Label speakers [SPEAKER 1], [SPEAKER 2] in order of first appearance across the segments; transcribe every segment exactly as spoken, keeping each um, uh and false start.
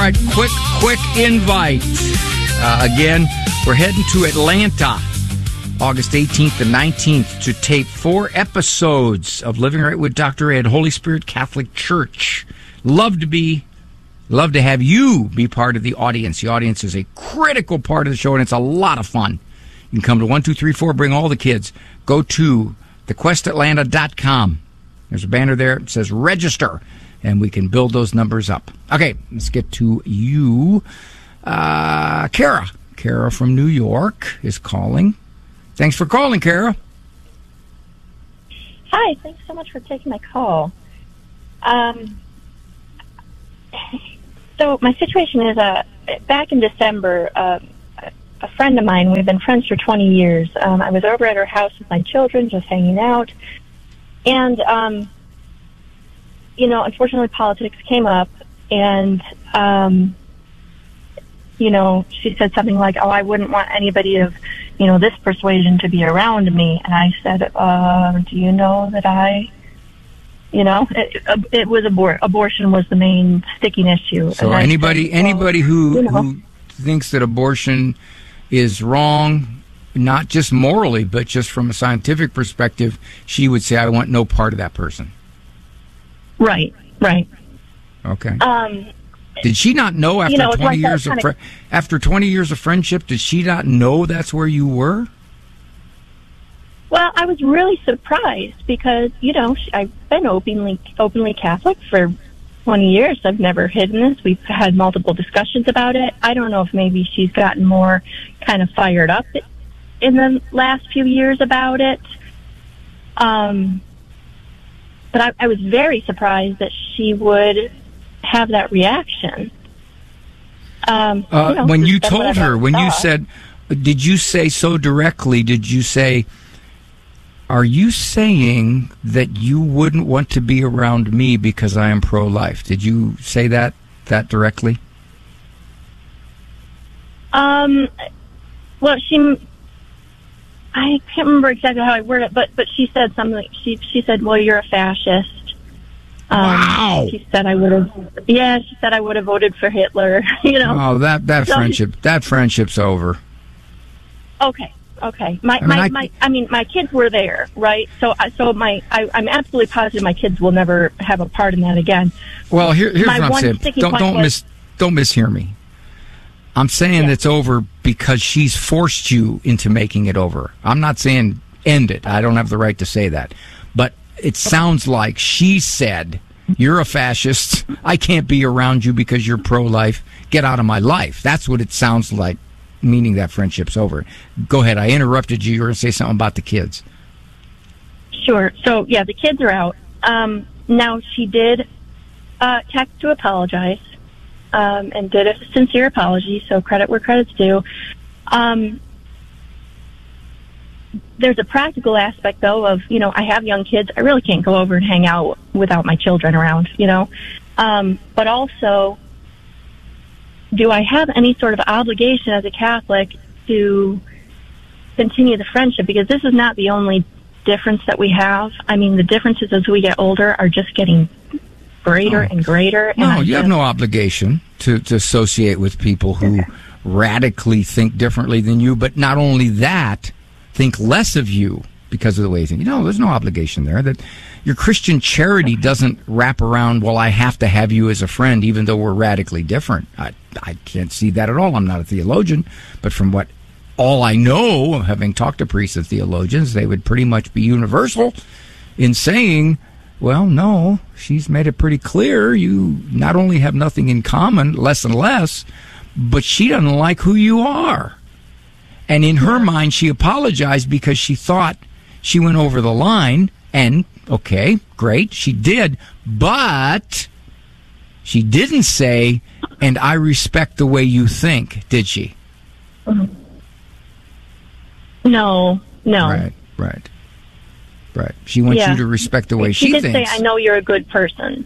[SPEAKER 1] right, quick, quick invite. Uh, again, we're heading to Atlanta, August eighteenth and nineteenth, to tape four episodes of Living Right with Doctor Ed, Holy Spirit Catholic Church. Love to be, love to have you be part of the audience. The audience is a critical part of the show, and it's a lot of fun. You can come to one two three four, bring all the kids. Go to the quest atlanta dot com. There's a banner there. It says register, and we can build those numbers up. Okay, let's get to you. Uh, Kara. Kara from New York is calling. Thanks for calling, Kara.
[SPEAKER 2] Hi, thanks so much for taking my call. Um, so my situation is, uh, back in December, uh, a friend of mine, we've been friends for twenty years. Um, I was over at her house with my children, just hanging out. And, um, you know, unfortunately politics came up, and, um, you know, she said something like, oh, I wouldn't want anybody of, you know, this persuasion to be around me. And I said, uh, do you know that I, you know, it, it was abor- abortion was the main sticking issue.
[SPEAKER 1] So
[SPEAKER 2] and
[SPEAKER 1] anybody,
[SPEAKER 2] said, well,
[SPEAKER 1] anybody who,
[SPEAKER 2] you know,
[SPEAKER 1] who thinks that abortion is wrong, not just morally, but just from a scientific perspective, she would say, I want no part of that person.
[SPEAKER 2] Right, right.
[SPEAKER 1] Okay.
[SPEAKER 2] Um,
[SPEAKER 1] did she not know after
[SPEAKER 2] you know,
[SPEAKER 1] twenty
[SPEAKER 2] like
[SPEAKER 1] years of
[SPEAKER 2] kinda,
[SPEAKER 1] fri- after twenty years of friendship? Did she not know that's where you were?
[SPEAKER 2] Well, I was really surprised because, you know, I've been openly openly Catholic for twenty years. I've never hidden this. We've had multiple discussions about it. I don't know if maybe she's gotten more kind of fired up in the last few years about it. Um, but I, I was very surprised that she would have that reaction. Um,
[SPEAKER 1] Uh,
[SPEAKER 2] you know,
[SPEAKER 1] when you
[SPEAKER 2] that's what
[SPEAKER 1] told
[SPEAKER 2] I've
[SPEAKER 1] her,
[SPEAKER 2] always
[SPEAKER 1] when you
[SPEAKER 2] thought.
[SPEAKER 1] said, did you say so directly, did you say, are you saying that you wouldn't want to be around me because I am pro-life? Did you say that that directly?
[SPEAKER 2] Um, well, she, I can't remember exactly how I worded it, but, but she said something, she, she said, well, you're a fascist. Um,
[SPEAKER 1] wow.
[SPEAKER 2] She said I would have, yeah, she said I would have voted for Hitler, you know.
[SPEAKER 1] Oh, that, that
[SPEAKER 2] So-
[SPEAKER 1] friendship, that friendship's over.
[SPEAKER 2] Okay. Okay. My,
[SPEAKER 1] I mean,
[SPEAKER 2] my,
[SPEAKER 1] I-
[SPEAKER 2] my, I mean, my kids were there, right? So, I so my, I, I'm absolutely positive my kids will never have a part in that again.
[SPEAKER 1] Well, here, here's
[SPEAKER 2] My
[SPEAKER 1] what I'm
[SPEAKER 2] one
[SPEAKER 1] saying.
[SPEAKER 2] sticking
[SPEAKER 1] Don't,
[SPEAKER 2] point
[SPEAKER 1] don't
[SPEAKER 2] was-
[SPEAKER 1] miss, don't mishear me. I'm saying
[SPEAKER 2] Yeah.
[SPEAKER 1] it's over because she's forced you into making it over. I'm not saying end it. I don't have the right to say that. But it sounds like she said, you're a fascist. I can't be around you because you're pro-life. Get out of my life. That's what it sounds like, meaning that friendship's over. Go ahead. I interrupted you. You were going to say something about the kids.
[SPEAKER 2] Sure. So, yeah, the kids are out. Um, now, she did uh, text to apologize um, and did a sincere apology, so credit where credit's due. Um, there's a practical aspect, though, of, you know, I have young kids. I really can't go over and hang out without my children around, you know. Um, but also, do I have any sort of obligation as a Catholic to continue the friendship? Because this is not the only difference that we have. I mean, the differences as we get older are just getting greater
[SPEAKER 1] Oh.
[SPEAKER 2] and greater. And
[SPEAKER 1] No,
[SPEAKER 2] I
[SPEAKER 1] you have
[SPEAKER 2] just-
[SPEAKER 1] no obligation to, to associate with people who radically think differently than you, but not only that, think less of you because of the way you think. You know, there's no obligation there. That your Christian charity doesn't wrap around, well, I have to have you as a friend, even though we're radically different. I, I can't see that at all. I'm not a theologian, but from what all I know, having talked to priests and theologians, they would pretty much be universal in saying, well, no, she's made it pretty clear you not only have nothing in common, less and less, but she doesn't like who you are. And in her mind, she apologized because she thought she went over the line. And, okay, great, she did. But she didn't say, and I respect the way you think, did she?
[SPEAKER 2] No, no.
[SPEAKER 1] Right, right, right. She wants
[SPEAKER 2] Yeah.
[SPEAKER 1] you to respect the way
[SPEAKER 2] she,
[SPEAKER 1] she
[SPEAKER 2] did
[SPEAKER 1] thinks.
[SPEAKER 2] say, I know you're a good person.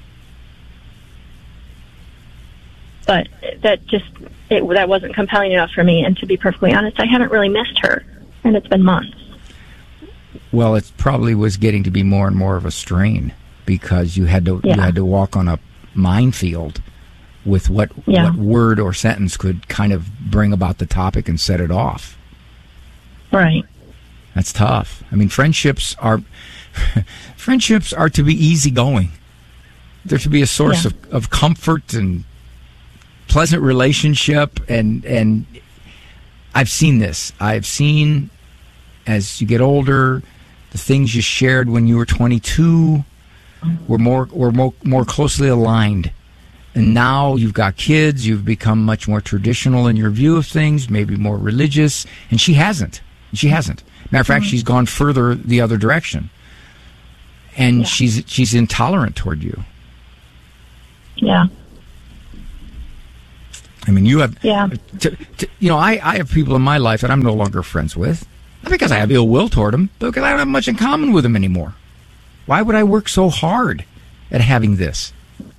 [SPEAKER 2] But that just, it, that wasn't compelling enough for me. And to be perfectly honest, I haven't really missed her. And it's been months.
[SPEAKER 1] Well, it probably was getting to be more and more of a strain because you had to
[SPEAKER 2] Yeah.
[SPEAKER 1] you had to walk on a minefield with what,
[SPEAKER 2] Yeah.
[SPEAKER 1] what word or sentence could kind of bring about the topic and set it off.
[SPEAKER 2] Right.
[SPEAKER 1] That's tough. I mean, friendships are friendships are to be easygoing. They're to be a source
[SPEAKER 2] Yeah.
[SPEAKER 1] of, of comfort and pleasant relationship. And and I've seen this. I've seen, as you get older, the things you shared when you were twenty-two were more were more, more closely aligned. And now you've got kids. You've become much more traditional in your view of things, maybe more religious. And she hasn't. She hasn't. Matter of fact, she's gone further the other direction. And
[SPEAKER 2] Yeah.
[SPEAKER 1] she's she's intolerant toward you.
[SPEAKER 2] Yeah.
[SPEAKER 1] I mean, you have,
[SPEAKER 2] Yeah.
[SPEAKER 1] to, to, you know, I, I have people in my life that I'm no longer friends with. Not because I have ill will toward them, but because I don't have much in common with them anymore. Why would I work so hard at having this?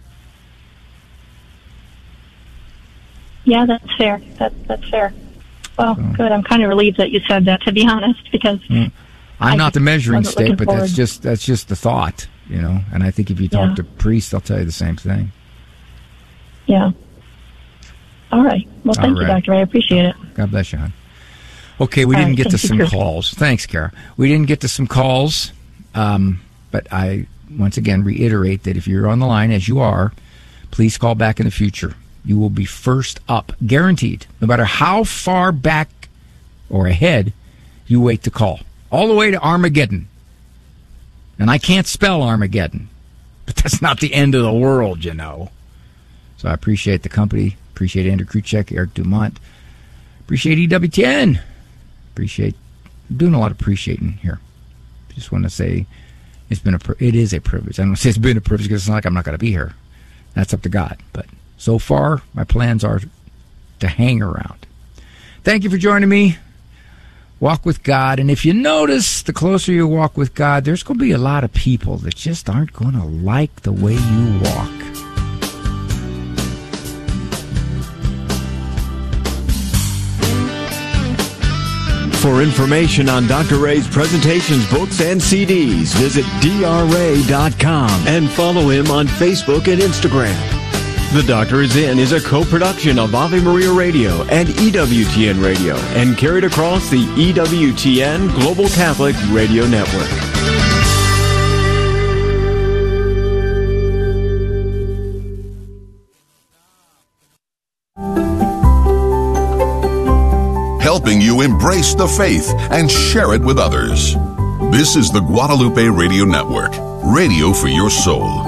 [SPEAKER 2] Yeah, that's fair. That, that's fair. Well,
[SPEAKER 1] So-
[SPEAKER 2] good. I'm kind of relieved that you said that, to be honest, because
[SPEAKER 1] Mm. I'm
[SPEAKER 2] I
[SPEAKER 1] not the
[SPEAKER 2] just
[SPEAKER 1] measuring
[SPEAKER 2] wasn't
[SPEAKER 1] stick,
[SPEAKER 2] looking
[SPEAKER 1] but
[SPEAKER 2] forward.
[SPEAKER 1] that's just that's just the thought, you know. And I think if you talk
[SPEAKER 2] Yeah.
[SPEAKER 1] to priests, they'll tell you the same thing.
[SPEAKER 2] yeah. All right. Well, thank
[SPEAKER 1] All
[SPEAKER 2] you,
[SPEAKER 1] right.
[SPEAKER 2] Doctor Ray. I appreciate it.
[SPEAKER 1] God bless you, hon. Okay, we
[SPEAKER 2] All
[SPEAKER 1] didn't
[SPEAKER 2] right,
[SPEAKER 1] get to
[SPEAKER 2] thank you,
[SPEAKER 1] some
[SPEAKER 2] Chris.
[SPEAKER 1] calls. Thanks, Kara. We didn't get to some calls, um, but I once again reiterate that if you're on the line, as you are, please call back in the future. You will be first up, guaranteed, no matter how far back or ahead you wait to call. All the way to Armageddon. And I can't spell Armageddon, but that's not the end of the world, you know. So I appreciate the company. Appreciate Andrew Kruchek, Eric Dumont. Appreciate E W T N. Appreciate doing a lot of appreciating here. Just want to say it's been a pri- it is a privilege. I don't say it's been a privilege because it's not like I'm not going to be here. That's up to God. But so far, my plans are to hang around. Thank you for joining me. Walk with God. And if you notice, the closer you walk with God, there's going to be a lot of people that just aren't going to like the way you walk.
[SPEAKER 3] For information on Doctor Ray's presentations, books, and C Ds, visit D R ray dot com and follow him on Facebook and Instagram. The Doctor Is In is a co-production of Ave Maria Radio and E W T N Radio and carried across the E W T N Global Catholic Radio Network.
[SPEAKER 4] Helping you embrace the faith and share it with others. This is the Guadalupe Radio Network, radio for your soul.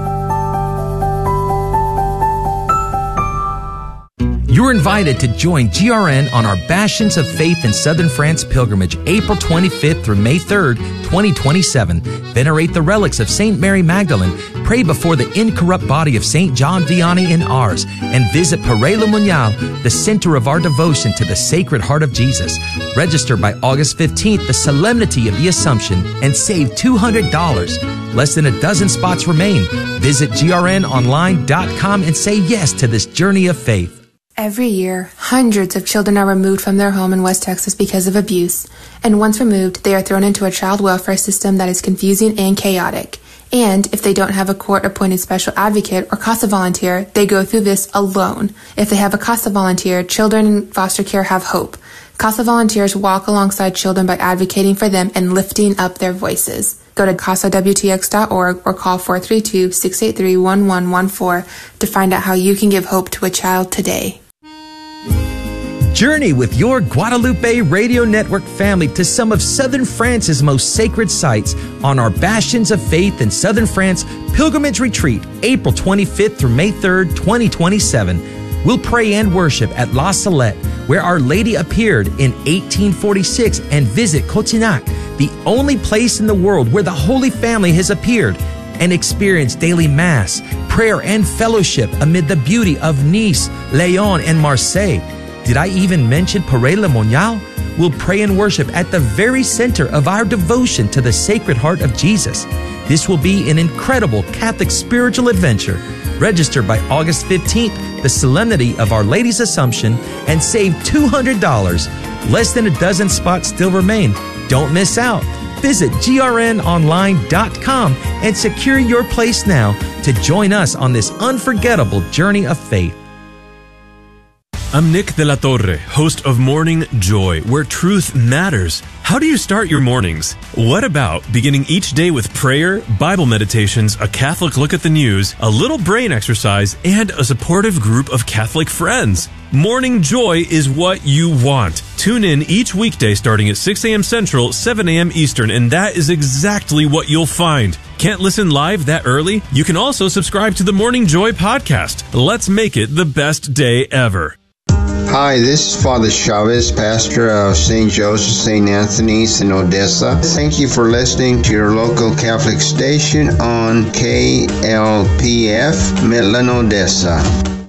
[SPEAKER 5] You're invited to join G R N on our Bastions of Faith in Southern France pilgrimage, April twenty-fifth through May third, twenty twenty-seven. Venerate the relics of Saint Mary Magdalene, pray before the incorrupt body of Saint John Vianney in Ars, and visit Père Le Monial, the center of our devotion to the Sacred Heart of Jesus. Register by August fifteenth, the Solemnity of the Assumption, and save two hundred dollars. Less than a dozen spots remain. Visit G R N online dot com and say yes to this journey of faith.
[SPEAKER 6] Every year, hundreds of children are removed from their home in West Texas because of abuse. And once removed, they are thrown into a child welfare system that is confusing and chaotic. And if they don't have a court-appointed special advocate or CASA volunteer, they go through this alone. If they have a CASA volunteer, children in foster care have hope. CASA volunteers walk alongside children by advocating for them and lifting up their voices. Go to casa w t x dot org or call four three two, six eight three, one one one four to find out how you can give hope to a child today.
[SPEAKER 5] Journey with your Guadalupe Radio Network family to some of Southern France's most sacred sites on our Bastions of Faith in Southern France Pilgrimage Retreat, April twenty-fifth through May third, twenty twenty-seven. We'll pray and worship at La Salette, where Our Lady appeared in eighteen forty-six, and visit Cotignac, the only place in the world where the Holy Family has appeared, and experience daily Mass, prayer, and fellowship amid the beauty of Nice, Lyon, and Marseille. Did I even mention Père Le Monial? We'll pray and worship at the very center of our devotion to the Sacred Heart of Jesus. This will be an incredible Catholic spiritual adventure. Register by August fifteenth, the Solemnity of Our Lady's Assumption, and save two hundred dollars. Less than a dozen spots still remain. Don't miss out. Visit G R N online dot com and secure your place now to join us on this unforgettable journey of faith.
[SPEAKER 7] I'm Nick De La Torre, host of Morning Joy, where truth matters. How do you start your mornings? What about beginning each day with prayer, Bible meditations, a Catholic look at the news, a little brain exercise, and a supportive group of Catholic friends? Morning Joy is what you want. Tune in each weekday starting at six a.m. Central, seven a.m. Eastern, and that is exactly what you'll find. Can't listen live that early? You can also subscribe to the Morning Joy podcast. Let's make it the best day ever.
[SPEAKER 8] Hi, this is Father Chavez, pastor of Saint Joseph, Saint Anthony's in Odessa. Thank you for listening to your local Catholic station on K L P F, Midland, Odessa.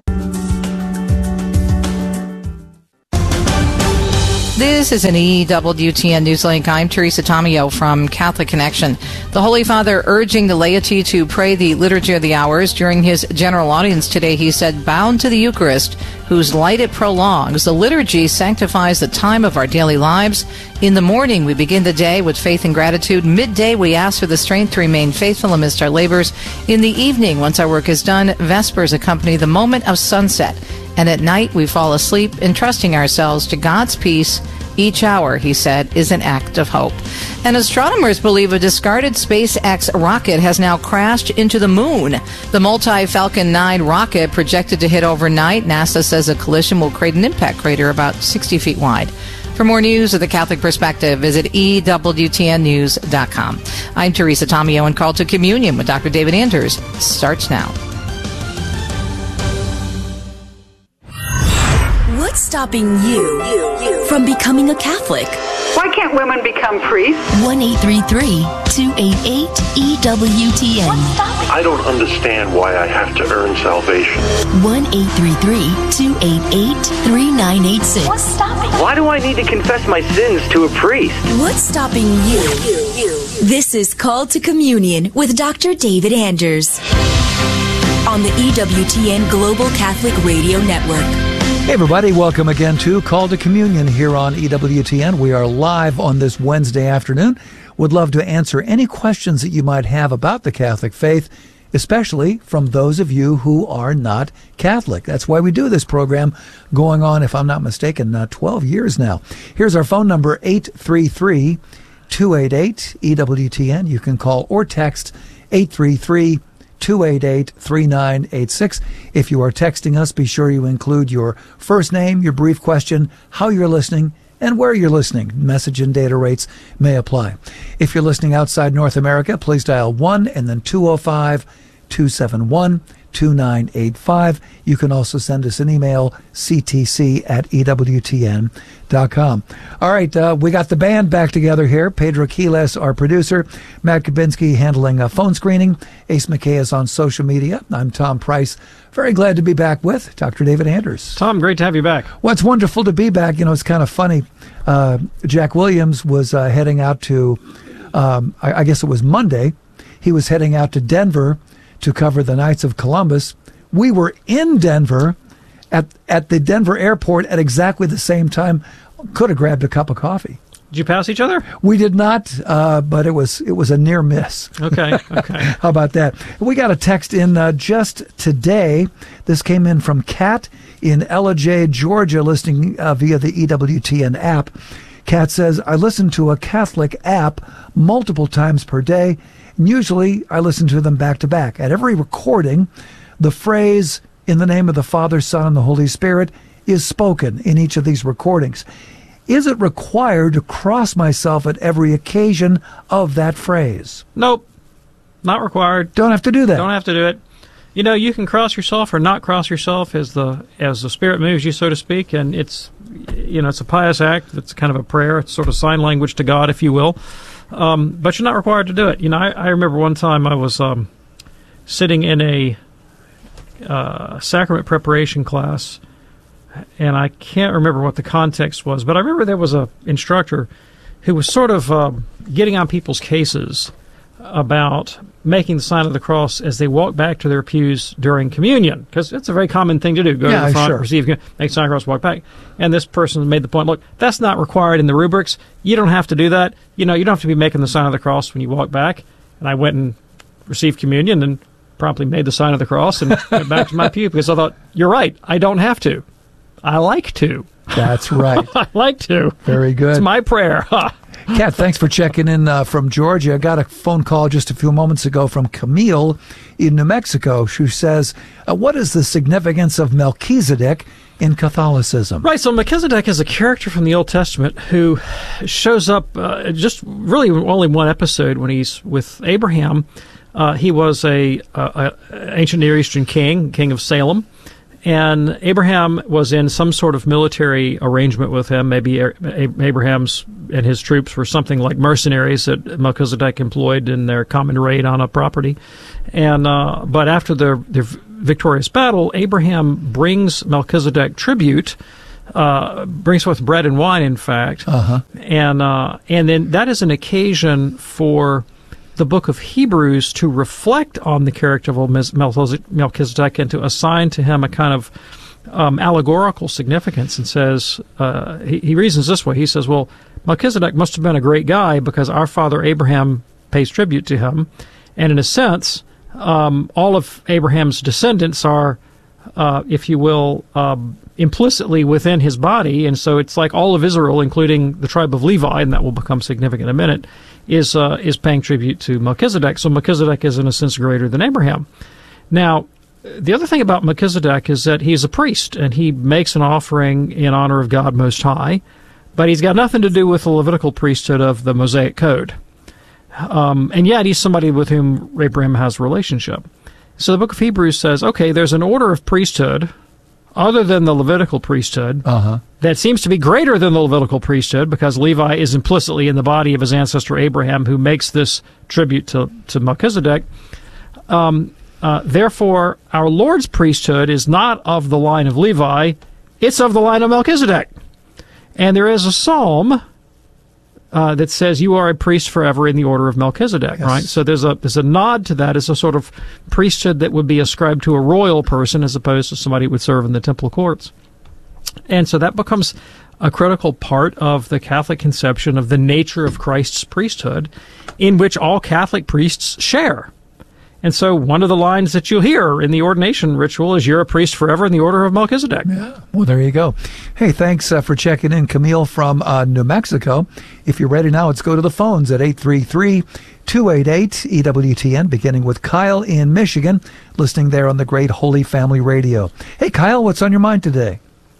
[SPEAKER 9] This is an E W T N Newslink. I'm Teresa Tomeo from Catholic Connection. The Holy Father urging the laity to pray the Liturgy of the Hours. During his general audience today, he said, bound to the Eucharist, whose light it prolongs. The liturgy sanctifies the time of our daily lives. In the morning, we begin the day with faith and gratitude. Midday, we ask for the strength to remain faithful amidst our labors. In the evening, once our work is done, Vespers accompany the moment of sunset. And at night, we fall asleep, entrusting ourselves to God's peace. Each hour, he said, is an act of hope. And astronomers believe a discarded SpaceX rocket has now crashed into the moon. The multi-Falcon nine rocket projected to hit overnight. NASA says a collision will create an impact crater about sixty feet wide. For more news of the Catholic perspective, visit E W T N news dot com. I'm Teresa Tomeo, and Call to Communion with Doctor David Anders starts now.
[SPEAKER 10] What's stopping you, you, you from becoming a Catholic?
[SPEAKER 11] Why can't women become priests?
[SPEAKER 10] one eight three three, two eight eight, E W T N.
[SPEAKER 12] I don't understand why I have to earn salvation.
[SPEAKER 10] one eight three three, two eight eight, three nine eight six.
[SPEAKER 11] What's stopping?
[SPEAKER 13] Why do I need to confess my sins to a priest?
[SPEAKER 10] What's stopping you? you, you. This is Call to Communion with Doctor David Anders on the E W T N Global Catholic Radio Network.
[SPEAKER 14] Hey everybody, welcome again to Call to Communion here on E W T N. We are live on this Wednesday afternoon. Would love to answer any questions that you might have about the Catholic faith, especially from those of you who are not Catholic. That's why we do this program, going on, if I'm not mistaken, uh, twelve years now. Here's our phone number, eight three three, two eight eight, E W T N. You can call or text eight three three, two eight eight, three nine eight six. If you are texting us, be sure you include your first name, your brief question, how you're listening, and where you're listening. Message and data rates may apply. If you're listening outside North America, please dial one and then two oh five, two seven one, two nine eight five. You can also send us an email, c t c at e w t n dot com. All right, uh, we got the band back together here. Pedro Quiles, our producer. Matt Kabinski handling uh, phone screening. Ace McKay is on social media. I'm Tom Price. Very glad to be back with Doctor David Anders.
[SPEAKER 15] Tom, great to have you back.
[SPEAKER 14] Well, it's wonderful to be back. You know, it's kind of funny. Uh, Jack Williams was uh, heading out to, um, I, I guess it was Monday. He was heading out to Denver to cover the Knights of Columbus. We were in Denver at at the Denver airport at exactly the same time. Could have grabbed a cup of coffee.
[SPEAKER 15] Did you pass each other?
[SPEAKER 14] We did not, uh, but it was it was a near miss.
[SPEAKER 15] Okay, okay.
[SPEAKER 14] How about that? We got a text in uh, just today. This came in from Kat in Ellijay, Georgia, listening uh, via the E W T N app. Kat says, I listen to a Catholic app multiple times per day. And usually I listen to them back to back. At every recording, the phrase, in the name of the Father, Son, and the Holy Spirit, is spoken in each of these recordings. Is it required to cross myself at every occasion of that phrase?
[SPEAKER 15] Nope. Not required.
[SPEAKER 14] Don't have to do that.
[SPEAKER 15] Don't have to do it. You know, you can cross yourself or not cross yourself as the as the Spirit moves you, so to speak, and it's, you know, it's a pious act. It's kind of a prayer. It's sort of sign language to God, if you will. Um, but you're not required to do it. You know, I, I remember one time I was um, sitting in a uh, sacrament preparation class, and I can't remember what the context was, but I remember there was a instructor who was sort of uh, getting on people's cases about making the sign of the cross as they walk back to their pews during communion, because it's a very common thing to do. Go
[SPEAKER 14] yeah,
[SPEAKER 15] to the front,
[SPEAKER 14] sure.
[SPEAKER 15] receive, make the sign of the cross, walk back. And this person made the point, look, that's not required in the rubrics. You don't have to do that. You know, you don't have to be making the sign of the cross when you walk back. And I went and received communion and promptly made the sign of the cross and went back to my pew because I thought, you're right, I don't have to. I like to.
[SPEAKER 14] That's right.
[SPEAKER 15] I like to.
[SPEAKER 14] Very good.
[SPEAKER 15] It's my prayer.
[SPEAKER 14] Kat, thanks for checking in uh, from Georgia. I got a phone call just a few moments ago from Camille in New Mexico. She says, uh, what is the significance of Melchizedek in Catholicism?
[SPEAKER 15] Right, so Melchizedek is a character from the Old Testament who shows up uh, just really only one episode when he's with Abraham. Uh, he was a, a, a ancient Near Eastern king, king of Salem. And Abraham was in some sort of military arrangement with him. Maybe Abraham's and his troops were something like mercenaries that Melchizedek employed in their common raid on a property. And uh, but after their, their victorious battle, Abraham brings Melchizedek tribute, uh, brings forth bread and wine, in fact.
[SPEAKER 14] Uh-huh.
[SPEAKER 15] And uh, and then that is an occasion for the book of Hebrews to reflect on the character of Melchizedek and to assign to him a kind of um, allegorical significance, and says, uh, he, he reasons this way. He says, well, Melchizedek must have been a great guy because our father Abraham pays tribute to him. And in a sense, um, all of Abraham's descendants are, uh, if you will, um, implicitly within his body. And so it's like all of Israel, including the tribe of Levi, and that will become significant in a minute, is uh, is paying tribute to Melchizedek. So Melchizedek is in a sense greater than Abraham. Now, the other thing about Melchizedek is that he's a priest, and he makes an offering in honor of God Most High, but he's got nothing to do with the Levitical priesthood of the Mosaic Code. Um, and yet he's somebody with whom Abraham has a relationship. So the book of Hebrews says, okay, there's an order of priesthood other than the Levitical priesthood,
[SPEAKER 14] uh-huh.
[SPEAKER 15] that seems to be greater than the Levitical priesthood because Levi is implicitly in the body of his ancestor Abraham, who makes this tribute to, to Melchizedek. Um, uh, therefore, our Lord's priesthood is not of the line of Levi, it's of the line of Melchizedek. And there is a psalm uh, that says, you are a priest forever in the order of Melchizedek,
[SPEAKER 14] yes.
[SPEAKER 15] right? So there's a there's a nod to that as a sort of priesthood that would be ascribed to a royal person as opposed to somebody who would serve in the temple courts. And so that becomes a critical part of the Catholic conception of the nature of Christ's priesthood, in which all Catholic priests share. And so one of the lines that you'll hear in the ordination ritual is, you're a priest forever in the order of Melchizedek.
[SPEAKER 14] Yeah. Well, there you go. Hey, thanks uh, for checking in, Camille from uh, New Mexico. If you're ready now, let's go to the phones at eight three three, two eight eight, E W T N, beginning with Kyle in Michigan, listening there on the Great Holy Family Radio. Hey, Kyle, what's on your mind today?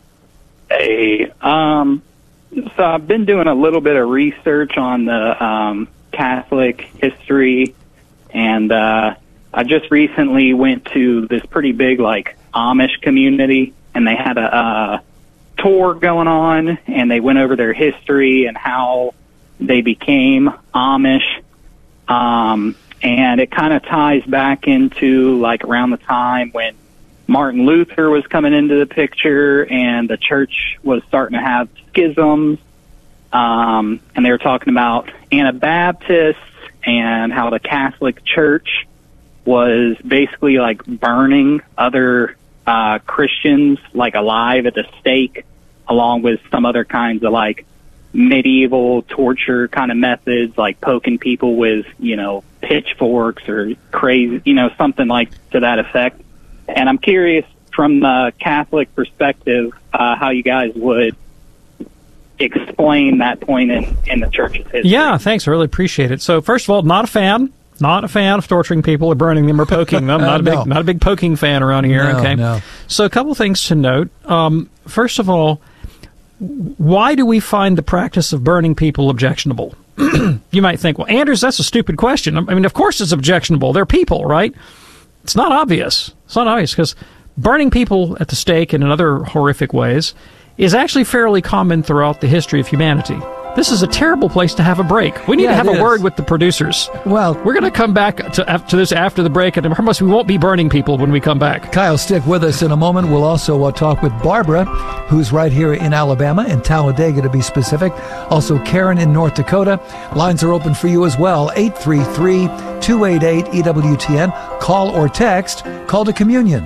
[SPEAKER 16] Hey, um, so I've been doing a little bit of research on the um, Catholic history, and uh, I just recently went to this pretty big, like, Amish community, and they had a uh, tour going on, and they went over their history and how they became Amish, um, and it kind of ties back into, like, around the time when Martin Luther was coming into the picture, and the church was starting to have schisms, um, and they were talking about Anabaptists and how the Catholic Church was basically like burning other uh, Christians like alive at the stake, along with some other kinds of like medieval torture kind of methods, like poking people with, you know, pitchforks or crazy, you know, something like to that effect. And I'm curious from the Catholic perspective, uh, how you guys would explain that point in, in the church's history.
[SPEAKER 15] Yeah, thanks. I really appreciate it. So first of all, not a fan. Not a fan of torturing people or burning them or poking them. Not a big,
[SPEAKER 14] no.
[SPEAKER 15] not a big poking fan around here.
[SPEAKER 14] No,
[SPEAKER 15] okay.
[SPEAKER 14] No.
[SPEAKER 15] So a couple things to note. Um, first of all, why do we find the practice of burning people objectionable? You might think, well, Anders, that's a stupid question. I mean, of course it's objectionable. They're people, right? It's not obvious. It's not obvious because burning people at the stake and in other horrific ways is actually fairly common throughout the history of humanity. this is a terrible place to have a break. We need
[SPEAKER 14] Yeah,
[SPEAKER 15] to have
[SPEAKER 14] it
[SPEAKER 15] a
[SPEAKER 14] is.
[SPEAKER 15] word with the producers.
[SPEAKER 14] Well,
[SPEAKER 15] we're going to come back to, to this after the break, and I promise we won't be burning people when we come back.
[SPEAKER 14] Kyle, stick with us in a moment. We'll also uh, talk with Barbara, who's right here in Alabama, in Talladega to be specific. Also, Karen in North Dakota. Lines are open for you as well. eight three three, two eight eight, E W T N. Call or text. Call to Communion.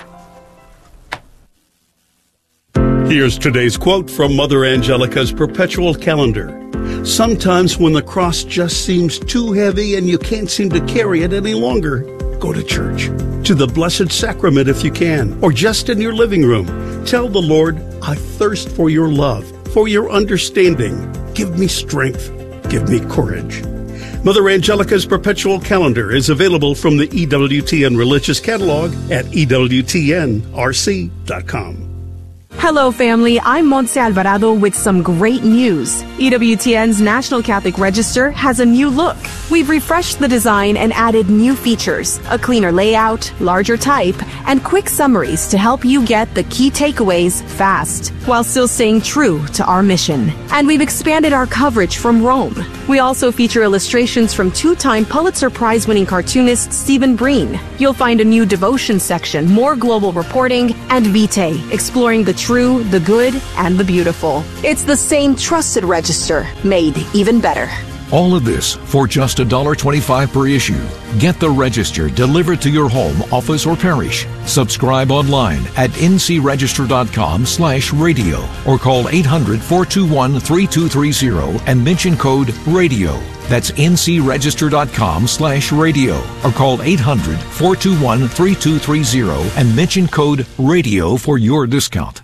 [SPEAKER 17] Here's today's quote from Mother Angelica's Perpetual Calendar. Sometimes when the cross just seems too heavy and you can't seem to carry it any longer, go to church, to the Blessed Sacrament if you can, or just in your living room. Tell the Lord, I thirst for your love, for your understanding. Give me strength. Give me courage. Mother Angelica's Perpetual Calendar is available from the E W T N Religious Catalog at E W T N R C dot com.
[SPEAKER 18] Hello, family. I'm Montse Alvarado with some great news. E W T N's National Catholic Register has a new look. We've refreshed the design and added new features, a cleaner layout, larger type, and quick summaries to help you get the key takeaways fast, while still staying true to our mission. And we've expanded our coverage from Rome. We also feature illustrations from two-time Pulitzer Prize-winning cartoonist Stephen Breen. You'll find a new devotion section, more global reporting, and Vitae, exploring the true, the good, and the beautiful. It's the same trusted register, made even better.
[SPEAKER 19] All of this for just one dollar twenty-five per issue. Get the Register delivered to your home, office, or parish. Subscribe online at ncregister.com slash radio or call eight hundred, four two one, three two three zero and mention code RADIO. That's ncregister.com slash radio or call eight hundred, four two one, three two three zero and mention code RADIO for your discount.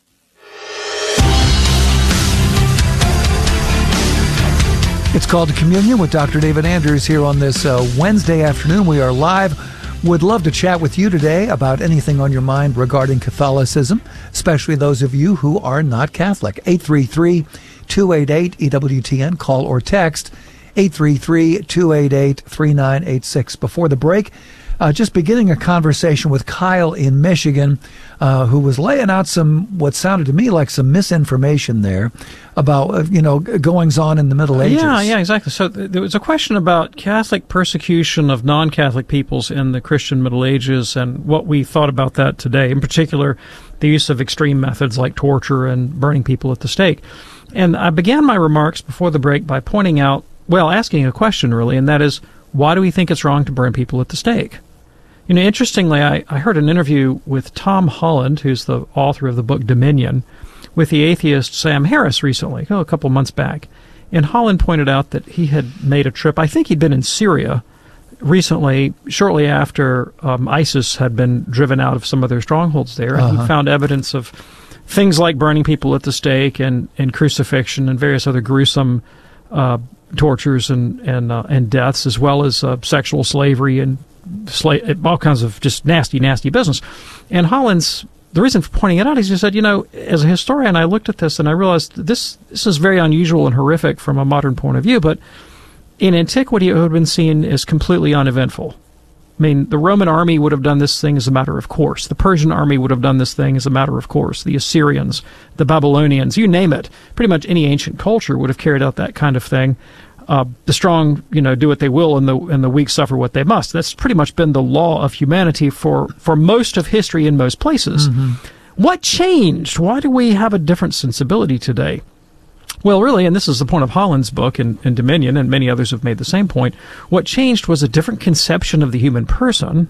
[SPEAKER 14] It's called to Communion with Doctor David Anders here on this uh, Wednesday afternoon. We are live. Would love to chat with you today about anything on your mind regarding Catholicism, especially those of you who are not Catholic. eight three three, two eight eight, E W T N. Call or text eight three three, two eight eight, three nine eight six. Before the break, uh, just beginning a conversation with Kyle in Michigan, uh, who was laying out some, what sounded to me like some misinformation there about, uh, you know, goings on in the Middle Ages.
[SPEAKER 15] Yeah, yeah, exactly. So th- there was a question about Catholic persecution of non-Catholic peoples in the Christian Middle Ages and what we thought about that today, in particular, the use of extreme methods like torture and burning people at the stake. And I began my remarks before the break by pointing out, well, asking a question, really, and that is, why do we think it's wrong to burn people at the stake? You know, interestingly, I, I heard an interview with Tom Holland, who's the author of the book Dominion, with the atheist Sam Harris recently, oh, a couple months back. And Holland pointed out that he had made a trip, I think he'd been in Syria recently, shortly after um, ISIS had been driven out of some of their strongholds there. And
[SPEAKER 14] Uh-huh.
[SPEAKER 15] he found evidence of things like burning people at the stake and, and crucifixion and various other gruesome uh, tortures and and, uh, and deaths, as well as uh, sexual slavery and sla- all kinds of just nasty, nasty business. And Holland's, the reason for pointing it out is he said, you know, as a historian, I looked at this and I realized this this is very unusual and horrific from a modern point of view, but in antiquity it would have been seen as completely uneventful. I mean, the Roman army would have done this thing as a matter of course. The Persian army would have done this thing as a matter of course. The Assyrians, the Babylonians, you name it. Pretty much any ancient culture would have carried out that kind of thing. Uh, the strong, you know, do what they will, and the and the weak suffer what they must. That's pretty much been the law of humanity for, for most of history in most places.
[SPEAKER 14] Mm-hmm.
[SPEAKER 15] What changed? Why do we have a different sensibility today? Well, really, and this is the point of Holland's book and, and Dominion, and many others have made the same point, what changed was a different conception of the human person,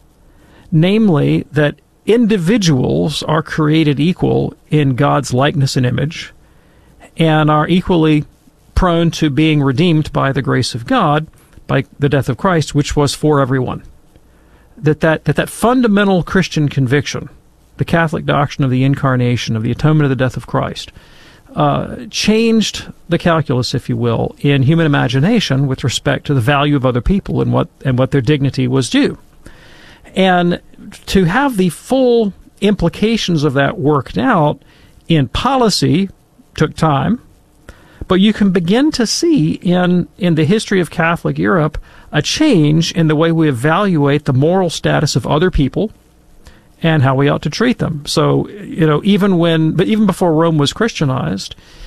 [SPEAKER 15] namely that individuals are created equal in God's likeness and image and are equally prone to being redeemed by the grace of God, by the death of Christ, which was for everyone. That that, that, that fundamental Christian conviction, the Catholic doctrine of the incarnation, of the atonement of the death of Christ, Uh, changed the calculus, if you will, in human imagination with respect to the value of other people and what and what their dignity was due. And to have the full implications of that worked out in policy took time, but you can begin to see in, in the history of Catholic Europe a change in the way we evaluate the moral status of other people and how we ought to treat them. So, you know, even when, but even before Rome was Christianized,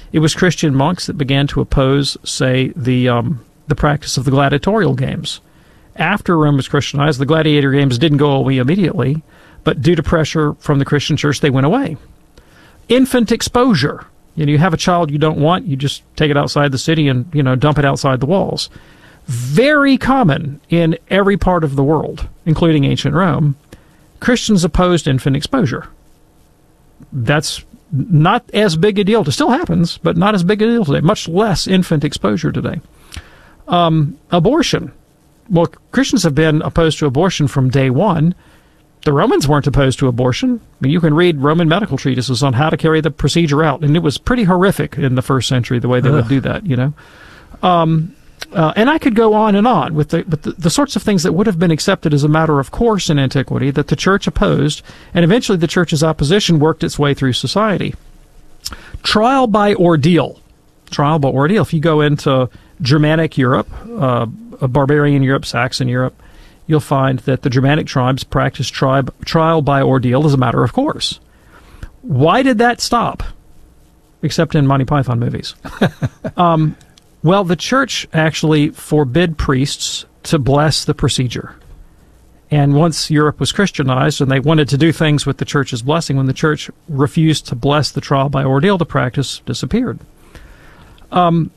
[SPEAKER 15] It was Christian monks that began to oppose, say, the um, the practice of the gladiatorial games. After Rome was Christianized, the gladiator games didn't go away immediately, but due to pressure from the Christian church, they went away. Infant exposure. You know, you have a child you don't want, you just take it outside the city and, you know, dump it outside the walls. Very common in every part of the world, including ancient Rome. Christians opposed infant exposure. That's not as big a deal. It still happens, but not as big a deal today. Much less infant exposure today. Um, abortion. Well, Christians have been opposed to abortion from day one. The Romans weren't opposed to abortion. I mean, you can read Roman medical treatises on how to carry the procedure out, and it was pretty horrific in the first century, the way they Ugh. would do that, you know. Um, uh, and I could go on and on with, the, with the, the sorts of things that would have been accepted as a matter of course in antiquity that the church opposed, and eventually the church's opposition worked its way through society. Trial by ordeal. Trial by ordeal. If you go into Germanic Europe, uh, barbarian Europe, Saxon Europe, you'll find that the Germanic tribes practiced tribe, trial by ordeal as a matter of course. Why did that stop? Except in Monty Python movies. um, well, the church actually forbid priests to bless the procedure. And once Europe was Christianized and they wanted to do things with the church's blessing, when the church refused to bless the trial by ordeal, the practice disappeared. Um,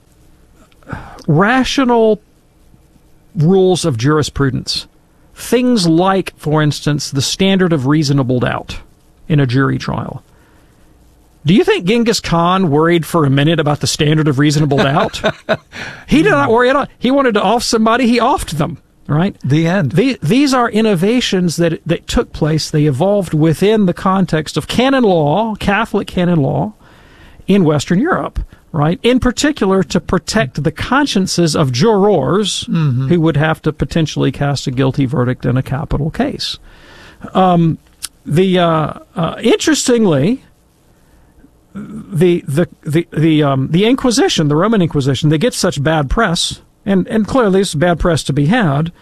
[SPEAKER 15] rational rules of jurisprudence. Things like, for instance, the standard of reasonable doubt in a jury trial. Do you think Genghis Khan worried for a minute about the standard of reasonable doubt? He did not worry at all. He wanted to off somebody, he offed them, right?
[SPEAKER 14] The end.
[SPEAKER 15] The, these are innovations that, that took place. They evolved within the context of canon law, Catholic canon law, in Western Europe. Right, in particular to protect the consciences of jurors mm-hmm. who would have to potentially cast a guilty verdict in a capital case. Um, the uh, uh, interestingly, the the the the um, the Inquisition, the Roman Inquisition, they get such bad press, and and clearly it's bad press to be had,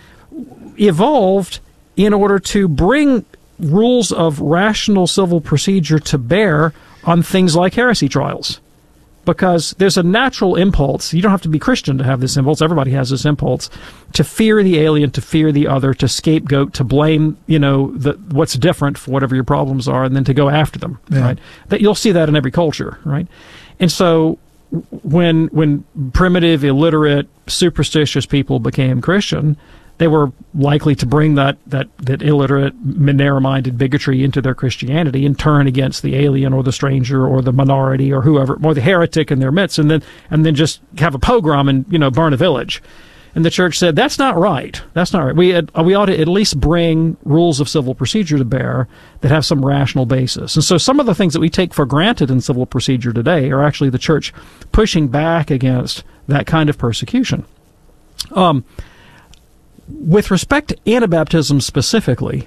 [SPEAKER 15] evolved in order to bring rules of rational civil procedure to bear on things like heresy trials. Because there's a natural impulse. You don't have to be Christian to have this impulse. Everybody has this impulse to fear the alien, to fear the other, to scapegoat, to blame, you know, the, what's different for whatever your problems are, and then to go after them. Yeah. Right? That you'll see that in every culture, right? And so, when when primitive, illiterate, superstitious people became Christian, they were likely to bring that, that, that illiterate, narrow-minded bigotry into their Christianity and turn against the alien or the stranger or the minority or whoever, or the heretic in their midst, and then and then just have a pogrom and, you know, burn a village. And the church said, that's not right. That's not right. We had, we ought to at least bring rules of civil procedure to bear that have some rational basis. And so some of the things that we take for granted in civil procedure today are actually the church pushing back against that kind of persecution. Um... With respect to Anabaptism specifically,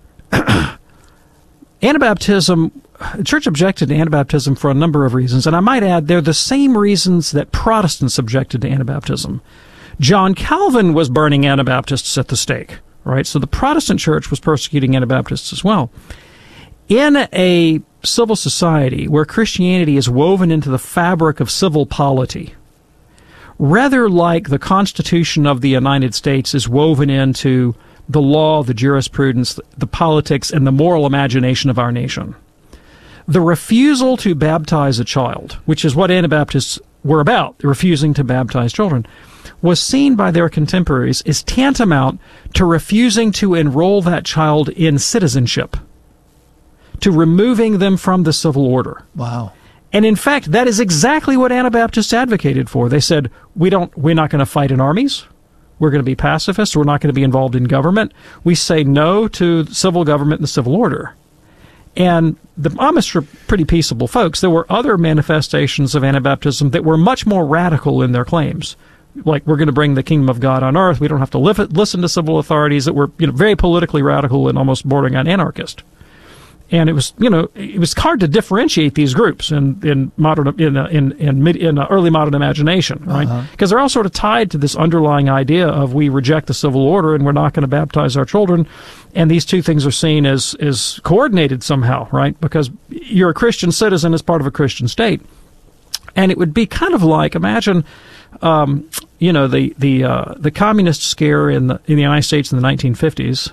[SPEAKER 15] Anabaptism, the church objected to Anabaptism for a number of reasons, and I might add they're the same reasons that Protestants objected to Anabaptism. John Calvin was burning Anabaptists at the stake, right? So the Protestant church was persecuting Anabaptists as well. In a civil society where Christianity is woven into the fabric of civil polity, rather like the Constitution of the United States is woven into the law, the jurisprudence, the politics, and the moral imagination of our nation. The refusal to baptize a child, which is what Anabaptists were about, refusing to baptize children, was seen by their contemporaries as tantamount to refusing to enroll that child in citizenship, to removing them from the civil order.
[SPEAKER 14] Wow.
[SPEAKER 15] And in fact, that is exactly what Anabaptists advocated for. They said, we don't, we're not going to fight in armies. We're going to be pacifists. We're not going to be involved in government. We say no to civil government and the civil order. And the Amish are pretty peaceable folks. There were other manifestations of Anabaptism that were much more radical in their claims. Like, we're going to bring the kingdom of God on earth. We don't have to live, listen to civil authorities, that were, you know, very politically radical and almost bordering on anarchist. And it was, you know, it was hard to differentiate these groups in in modern in in in, mid, in early modern imagination, right? Because uh-huh. they're all sort of tied to this underlying idea of we reject the civil order and we're not going to baptize our children, and these two things are seen as as coordinated somehow, right? Because you're a Christian citizen as part of a Christian state. and it would be kind of like, imagine, um, you know, the the uh, the communist scare in the in the United States in the nineteen fifties,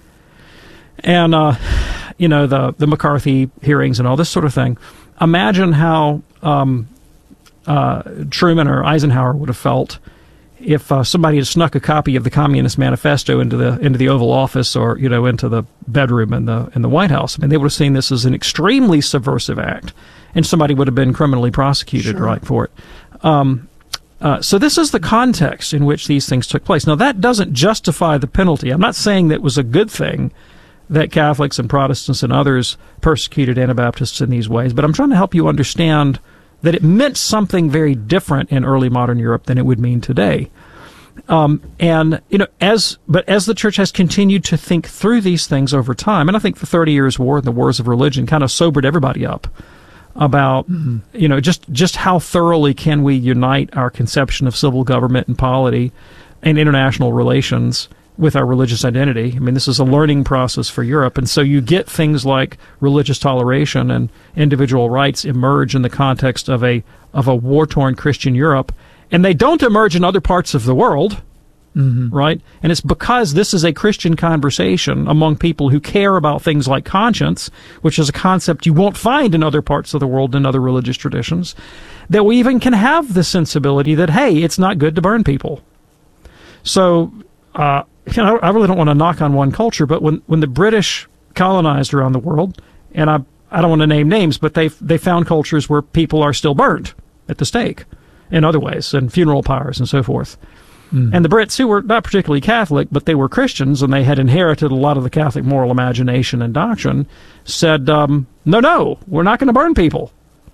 [SPEAKER 15] and uh, you know the the McCarthy hearings and all this sort of thing. Imagine how um, uh, Truman or Eisenhower would have felt if uh, somebody had snuck a copy of the Communist Manifesto into the into the Oval Office, or you know, into the bedroom in the in the White House. I mean, they would have seen this as an extremely subversive act, and somebody would have been criminally prosecuted, sure. right, for it. Um, uh, so this is the context in which these things took place. Now, that doesn't justify the penalty. I'm not saying that it was a good thing that Catholics and Protestants and others persecuted Anabaptists in these ways, but I'm trying to help you understand that it meant something very different in early modern Europe than it would mean today. Um, and, you know, as, but as the church has continued to think through these things over time, and I think the Thirty Years' War and the Wars of Religion kind of sobered everybody up about, mm-hmm. you know, just, just how thoroughly can we unite our conception of civil government and polity and international relations with our religious identity. I mean, this is a learning process for Europe, and so you get things like religious toleration and individual rights emerge in the context of a of a war-torn Christian Europe, and they don't emerge in other parts of the world, mm-hmm. right? And it's because this is a Christian conversation among people who care about things like conscience, which is a concept you won't find in other parts of the world and other religious traditions, that we even can have the sensibility that, hey, it's not good to burn people. So, uh, you know, I really don't want to knock on one culture, but when, when the British colonized around the world, and I I don't want to name names, but they they found cultures where people are still burned at the stake in other ways, and funeral pyres and so forth. Mm. And the Brits, who were not particularly Catholic, but they were Christians, and they had inherited a lot of the Catholic moral imagination and doctrine, said, um, no, no, we're not going to burn people.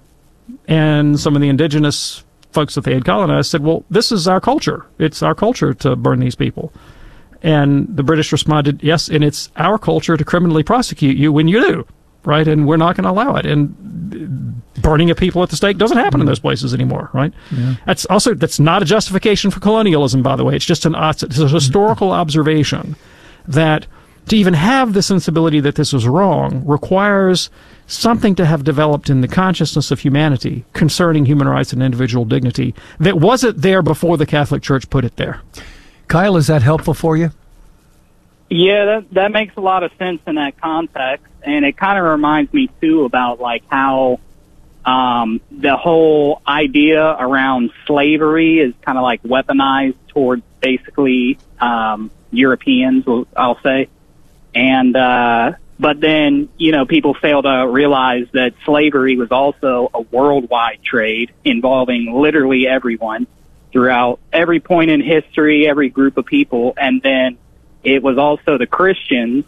[SPEAKER 15] And some of the indigenous folks that they had colonized said, well, this is our culture. It's our culture to burn these people. And the British responded, yes, and it's our culture to criminally prosecute you when you do, right? And we're not going to allow it. And burning of people at the stake doesn't happen mm. in those places anymore, right? Yeah. That's also, that's not a justification for colonialism, by the way. It's just an it's a historical mm. observation that to even have the sensibility that this is wrong requires something to have developed in the consciousness of humanity concerning human rights and individual dignity that wasn't there before the Catholic Church put it there.
[SPEAKER 14] Kyle, is that helpful for you?
[SPEAKER 16] Yeah, that that makes a lot of sense in that context, and it kind of reminds me too about like how um, the whole idea around slavery is kind of like weaponized towards basically um, Europeans, I'll say, and uh, but then you know people fail to realize that slavery was also a worldwide trade involving literally everyone throughout every point in history, every group of people, and then it was also the Christians,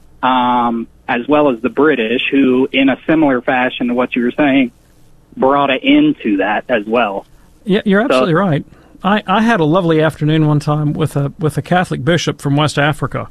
[SPEAKER 16] um, as well as the British, who, in a similar fashion to what you were saying, brought it into that as well.
[SPEAKER 15] Yeah, you're absolutely so, right. I, I had a lovely afternoon one time with a with a Catholic bishop from West Africa,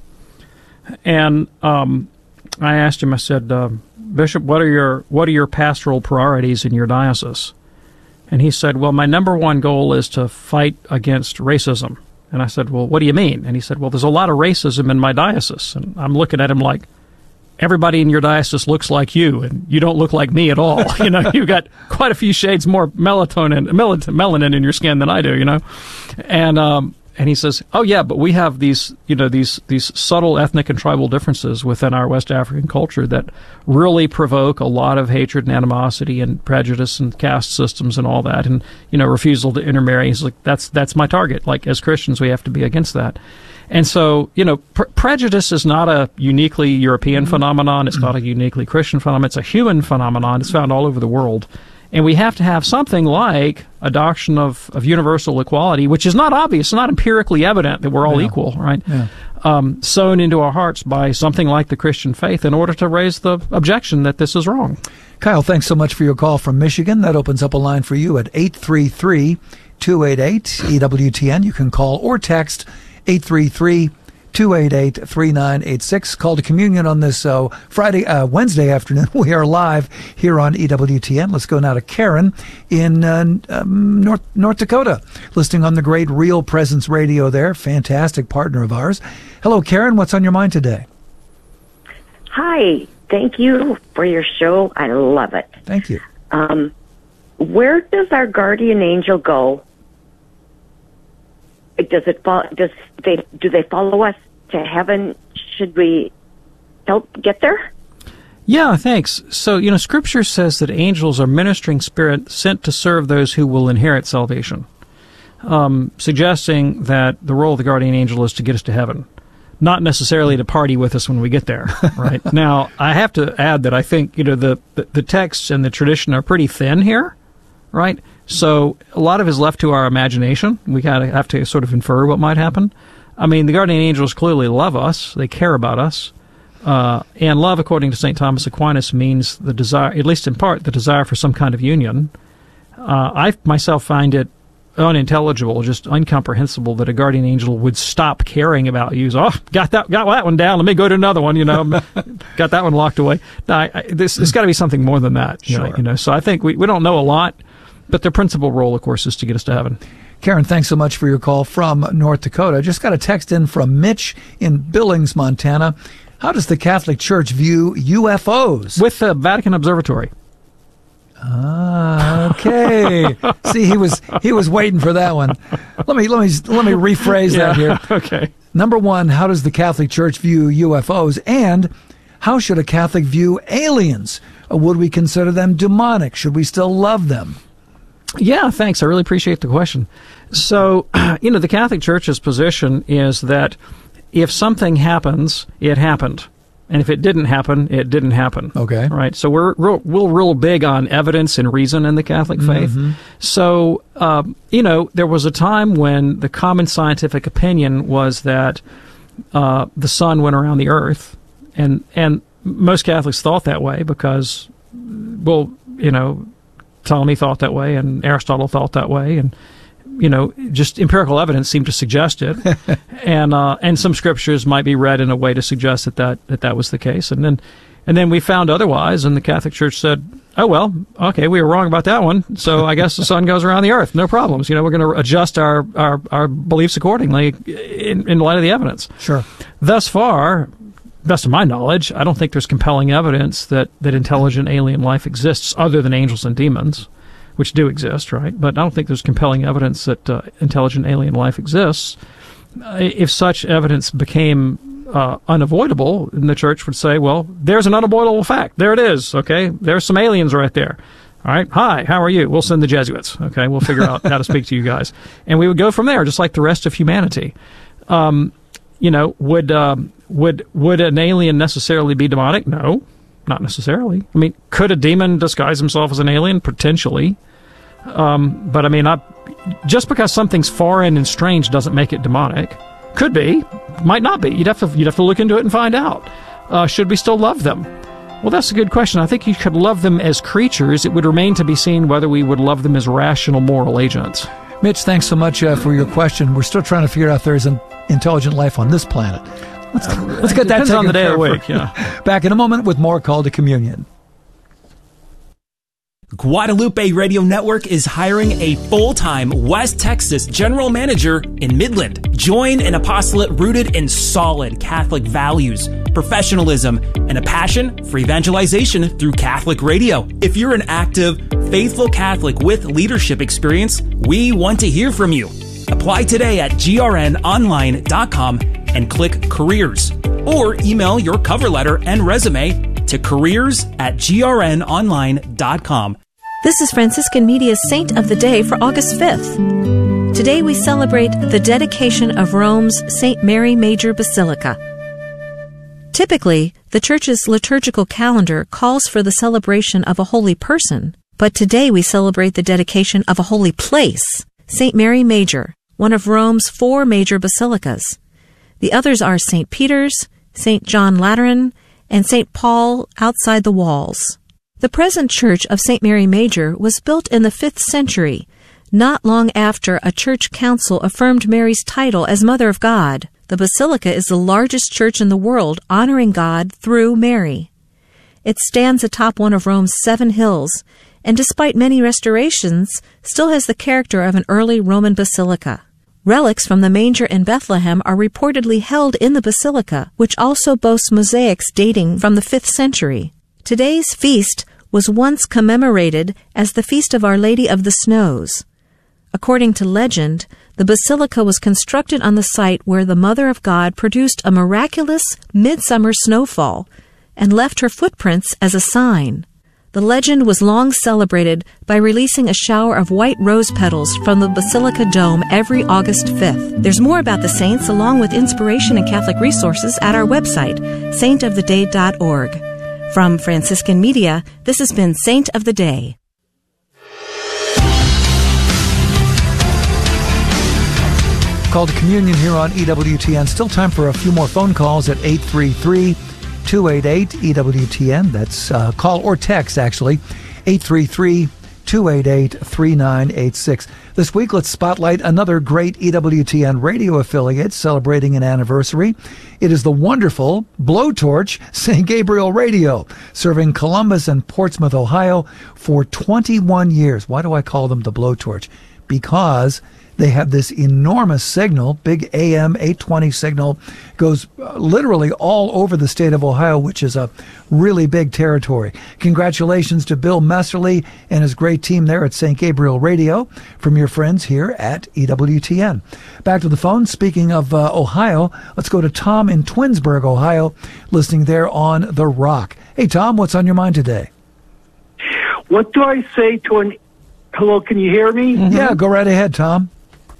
[SPEAKER 15] and um, I asked him. I said, uh, "Bishop, what are your what are your pastoral priorities in your diocese?" And he said, well, my number one goal is to fight against racism. And I said, well, what do you mean? And he said, well, there's a lot of racism in my diocese. And I'm looking at him like, everybody in your diocese looks like you, and you don't look like me at all. You know, you've got quite a few shades more melatonin, melanin in your skin than I do, you know. And um, and he says, oh, yeah, but we have these, you know, these these subtle ethnic and tribal differences within our West African culture that really provoke a lot of hatred and animosity and prejudice and caste systems and all that, and, you know, refusal to intermarry. He's like, that's that's my target. Like, as Christians, we have to be against that. And so, you know, pre- prejudice is not a uniquely European phenomenon. It's not a uniquely Christian phenomenon. It's a human phenomenon. It's found all over the world. And we have to have something like a doctrine of, of universal equality, which is not obvious, it's not empirically evident that we're all yeah. equal, right? Yeah. Um, sewn into our hearts by something like the Christian faith in order to raise the objection that this is wrong.
[SPEAKER 14] Kyle, thanks so much for your call from Michigan. That opens up a line for you at eight three three, two eight eight, E W T N. You can call or text eight three three, two eight eight, three nine eight six. Call to communion on this uh, Friday, uh, Wednesday afternoon. We are live here on E W T N. Let's go now to Karen in uh, um, North North Dakota, listening on the great Real Presence Radio there. Fantastic partner of ours. Hello, Karen. What's on your mind today?
[SPEAKER 20] Hi. Thank you for your show. I love it.
[SPEAKER 14] Thank you.
[SPEAKER 20] Um, where does our guardian angel go? Does it follow, does they do they follow us to heaven? Should we help get there?
[SPEAKER 15] Yeah, thanks. So, you know, Scripture says that angels are ministering spirits sent to serve those who will inherit salvation, um, suggesting that the role of the guardian angel is to get us to heaven, not necessarily to party with us when we get there, right? Now, I have to add that I think, you know, the, the, the texts and the tradition are pretty thin here, right? So a lot of it is left to our imagination. We kind of have to sort of infer what might happen. I mean, the guardian angels clearly love us. They care about us. Uh, and love, according to Saint Thomas Aquinas, means the desire, at least in part, the desire for some kind of union. Uh, I myself find it unintelligible, just incomprehensible that a guardian angel would stop caring about you. So, oh, got that, got that one down. Let me go to another one. You know, got that one locked away. No, I, I, this, there's got to be something more than that. You
[SPEAKER 14] Sure.
[SPEAKER 15] know, you know. So I think we, we don't know a lot, but their principal role, of course, is to get us to heaven.
[SPEAKER 14] Karen, thanks so much for your call from North Dakota. Just got a text in from Mitch in Billings, Montana. How does the Catholic Church view U F Os?
[SPEAKER 15] With the Vatican Observatory.
[SPEAKER 14] Ah, okay. See, he was he was waiting for that one. Let me let me let me rephrase
[SPEAKER 15] Yeah,
[SPEAKER 14] that here.
[SPEAKER 15] Okay.
[SPEAKER 14] Number one, how does the Catholic Church view U F Os? And how should a Catholic view aliens? Or would we consider them demonic? Should we still love them?
[SPEAKER 15] Yeah, thanks. I really appreciate the question. So, you know, the Catholic Church's position is that if something happens, it happened. And if it didn't happen, it didn't happen.
[SPEAKER 14] Okay.
[SPEAKER 15] Right? So we're real, we're real big on evidence and reason in the Catholic faith.
[SPEAKER 14] Mm-hmm.
[SPEAKER 15] So, um, you know, there was a time when the common scientific opinion was that uh, the sun went around the earth. And, and most Catholics thought that way because, well, you know, Ptolemy thought that way and Aristotle thought that way. And, you know, just empirical evidence seemed to suggest it, and uh, and some scriptures might be read in a way to suggest that that, that that was the case, and then and then we found otherwise, and the Catholic Church said, oh well, okay, we were wrong about that one, so I guess the sun goes around the earth, no problems. You know, we're going to adjust our, our, our beliefs accordingly in, in light of the evidence.
[SPEAKER 14] Sure.
[SPEAKER 15] Thus far, best of my knowledge, I don't think there's compelling evidence that that intelligent alien life exists other than angels and demons, which do exist, right? But I don't think there's compelling evidence that uh, intelligent alien life exists. Uh, if such evidence became uh, unavoidable, then the Church would say, well, there's an unavoidable fact. There it is, okay? There's some aliens right there. All right, hi, how are you? We'll send the Jesuits, okay? We'll figure out how to speak to you guys. And we would go from there, just like the rest of humanity. Um, you know, would, um, would, would an alien necessarily be demonic? No, not necessarily. I mean, could a demon disguise himself as an alien? Potentially. Um, but I mean, I, just because something's foreign and strange doesn't make it demonic. Could be, might not be. You'd have to you'd have to look into it and find out. Uh, should we still love them? Well, that's a good question. I think you could love them as creatures. It would remain to be seen whether we would love them as rational moral agents.
[SPEAKER 14] Mitch, thanks so much uh, for your question. We're still trying to figure out if there's an intelligent life on this planet. Let's, uh, let's get that
[SPEAKER 15] taken on the day
[SPEAKER 14] care
[SPEAKER 15] of the week.
[SPEAKER 14] for-
[SPEAKER 15] Yeah.
[SPEAKER 14] Back in a moment with more Call to Communion.
[SPEAKER 21] Guadalupe Radio Network is hiring a full-time West Texas general manager in Midland. Join an apostolate rooted in solid Catholic values, professionalism, and a passion for evangelization through Catholic radio. If you're an active, faithful Catholic with leadership experience, we want to hear from you. Apply today at G R N online dot com and click Careers, or email your cover letter and resume to careers at G R N online dot com.
[SPEAKER 22] This is Franciscan Media's Saint of the Day for August fifth. Today we celebrate the dedication of Rome's Saint Mary Major Basilica. Typically, the Church's liturgical calendar calls for the celebration of a holy person, but today we celebrate the dedication of a holy place, Saint Mary Major, one of Rome's four major basilicas. The others are Saint Peter's, Saint John Lateran, and Saint Paul outside the walls. The present church of Saint Mary Major was built in the fifth century, not long after a church council affirmed Mary's title as Mother of God. The basilica is the largest church in the world honoring God through Mary. It stands atop one of Rome's seven hills, and despite many restorations, still has the character of an early Roman basilica. Relics from the manger in Bethlehem are reportedly held in the basilica, which also boasts mosaics dating from the fifth century. Today's feast was once commemorated as the Feast of Our Lady of the Snows. According to legend, the basilica was constructed on the site where the Mother of God produced a miraculous midsummer snowfall and left her footprints as a sign. The legend was long celebrated by releasing a shower of white rose petals from the Basilica Dome every August fifth. There's more about the saints along with inspiration and Catholic resources at our website, saint of the day dot org. From Franciscan Media, this has been Saint of the Day.
[SPEAKER 14] Call to Communion here on E W T N. Still time for a few more phone calls at eight three three, two eight eight, E W T N. That's uh, call or text, actually, eight three three, two eight eight, three nine eight six. This week, let's spotlight another great E W T N radio affiliate celebrating an anniversary. It is the wonderful Blowtorch Saint Gabriel Radio, serving Columbus and Portsmouth, Ohio for twenty-one years. Why do I call them the Blowtorch? Because they have this enormous signal, big A M eight twenty signal, goes uh, literally all over the state of Ohio, which is a really big territory. Congratulations to Bill Messerly and his great team there at Saint Gabriel Radio from your friends here at E W T N. Back to the phone. Speaking of uh, Ohio, let's go to Tom in Twinsburg, Ohio, listening there on The Rock. Hey, Tom, what's on your mind today?
[SPEAKER 1] What do I say to an... Hello, can you hear me?
[SPEAKER 14] Mm-hmm. Yeah, go right ahead, Tom.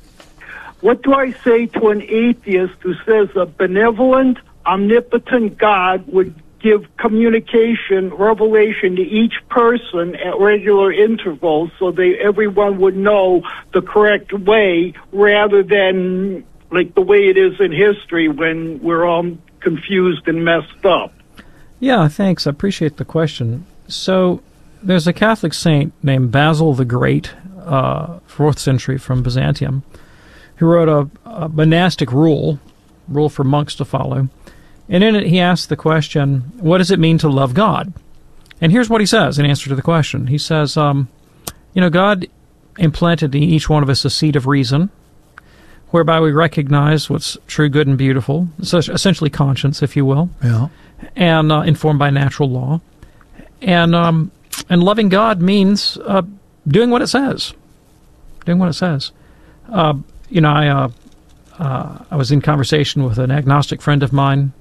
[SPEAKER 1] What do I say to an atheist who says a benevolent, omnipotent God would give communication, revelation to each person at regular intervals so they everyone would know the correct way rather than like the way it is in history when we're all confused and messed up?
[SPEAKER 15] Yeah, thanks. I appreciate the question. So there's a Catholic saint named Basil the Great, uh, fourth century from Byzantium, who wrote a, a monastic rule, rule for monks to follow. And in it, he asked the question, what does it mean to love God? And here's what he says in answer to the question. He says, um, you know, God implanted in each one of us a seed of reason, whereby we recognize what's true, good, and beautiful, so essentially conscience, if you will,
[SPEAKER 14] yeah,
[SPEAKER 15] and uh, informed by natural law. And um, and loving God means uh, doing what it says, doing what it says. Uh, You know, I uh, uh, I was in conversation with an agnostic friend of mine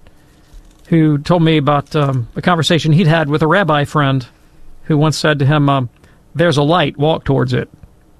[SPEAKER 15] who told me about um, a conversation he'd had with a rabbi friend who once said to him, um, "There's a light, walk towards it,"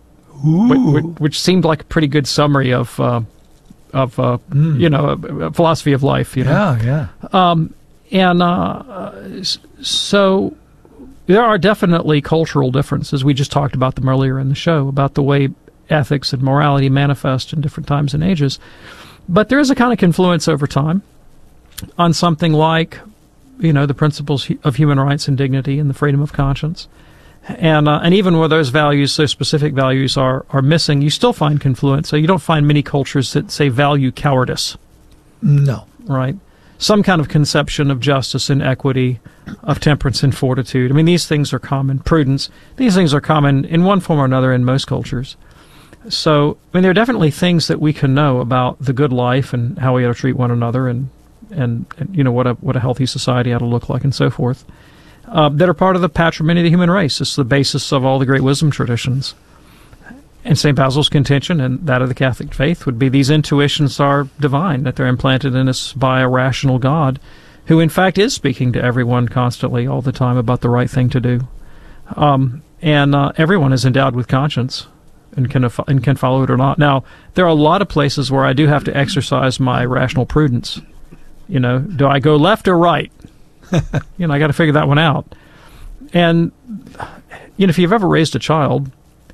[SPEAKER 15] which, which seemed like a pretty good summary of uh, of uh, mm. you know a, a philosophy of life. You know?
[SPEAKER 14] Yeah, yeah.
[SPEAKER 15] Um, and uh, so there are definitely cultural differences. We just talked about them earlier in the show about the way ethics and morality manifest in different times and ages. But there is a kind of confluence over time on something like, you know, the principles of human rights and dignity and the freedom of conscience. And uh, and even where those values, those specific values are, are missing, you still find confluence. So you don't find many cultures that say value cowardice.
[SPEAKER 14] No.
[SPEAKER 15] Right? Some kind of conception of justice and equity, of temperance and fortitude. I mean, these things are common. Prudence. These things are common in one form or another in most cultures. So, I mean, there are definitely things that we can know about the good life and how we ought to treat one another and, and, and you know, what a what a healthy society ought to look like and so forth, uh, that are part of the patrimony of the human race. It's the basis of all the great wisdom traditions. And Saint Basil's contention, and that of the Catholic faith, would be these intuitions are divine, that they're implanted in us by a rational God who, in fact, is speaking to everyone constantly all the time about the right thing to do. Um, and uh, everyone is endowed with conscience and can and can follow it or not. Now, there are a lot of places where I do have to exercise my rational prudence. You know, do I go left or right? You know, I got to figure that one out. And, you know, if you've ever raised a child,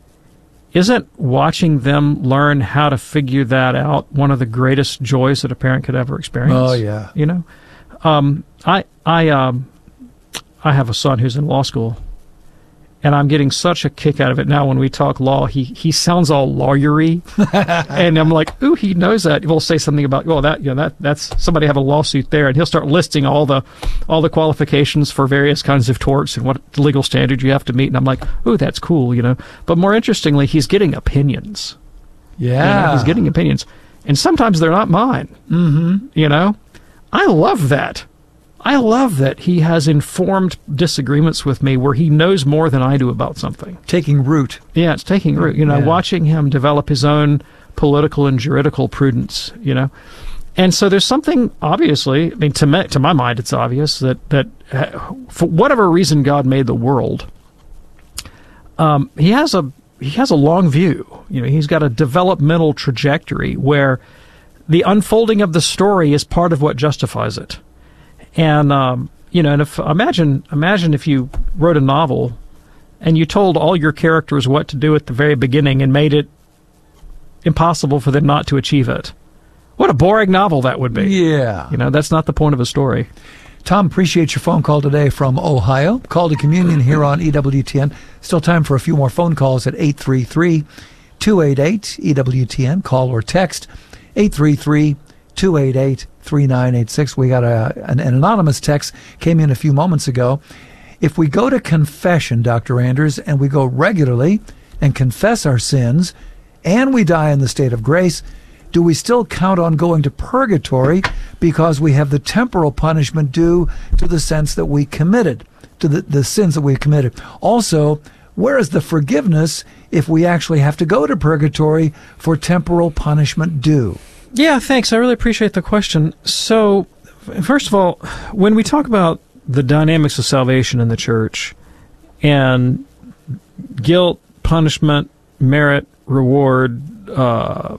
[SPEAKER 15] isn't watching them learn how to figure that out one of the greatest joys that a parent could ever experience?
[SPEAKER 14] Oh, yeah.
[SPEAKER 15] You know? Um, I, I, um, I have a son who's in law school, and I'm getting such a kick out of it now when we talk law. He he sounds all lawyery, and I'm like, ooh, he knows that. We'll say something about, well, that you know that that's somebody have a lawsuit there, and he'll start listing all the all the qualifications for various kinds of torts and what legal standard you have to meet. And I'm like, ooh, that's cool, you know. But more interestingly, he's getting opinions.
[SPEAKER 14] Yeah,
[SPEAKER 15] you know, he's getting opinions, and sometimes they're not mine.
[SPEAKER 14] Mm-hmm.
[SPEAKER 15] You know, I love that. I love that he has informed disagreements with me where he knows more than I do about something.
[SPEAKER 14] Taking root.
[SPEAKER 15] Yeah, it's taking root. You know,
[SPEAKER 14] Yeah.
[SPEAKER 15] watching him develop his own political and juridical prudence, you know. And so there's something, obviously, I mean, to me, to my mind, it's obvious that, that uh, for whatever reason God made the world, um, he has a he has a long view. You know, he's got a developmental trajectory where the unfolding of the story is part of what justifies it. And, um, you know, and if imagine imagine if you wrote a novel and you told all your characters what to do at the very beginning and made it impossible for them not to achieve it. What a boring novel that would be.
[SPEAKER 14] Yeah.
[SPEAKER 15] You know, that's not the point of a story.
[SPEAKER 14] Tom, appreciate your phone call today from Ohio. Call to Communion here on E W T N. Still time for a few more phone calls at eight three three, two eight eight, E W T N. Call or text eight three three, two eight eight, three nine eight six. We got a, an, an anonymous text came in a few moments ago. If we go to confession, Doctor Anders, and we go regularly and confess our sins, and we die in the state of grace, do we still count on going to purgatory because we have the temporal punishment due to the sins that we committed, to the, the sins that we committed? Also, where is the forgiveness if we actually have to go to purgatory for temporal punishment due?
[SPEAKER 15] Yeah, thanks. I really appreciate the question. So, first of all, when we talk about the dynamics of salvation in the church and guilt, punishment, merit, reward, uh,